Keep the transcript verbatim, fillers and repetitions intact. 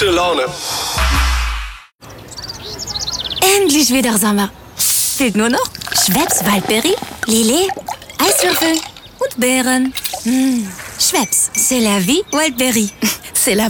gute Laune. Endlich wieder Sommer. Fehlt nur noch Schweppes Waldbeere, Lillet, Eiswürfel und Beeren. Mmh. Schweppes, c'est la vie Waldbeere. C'est la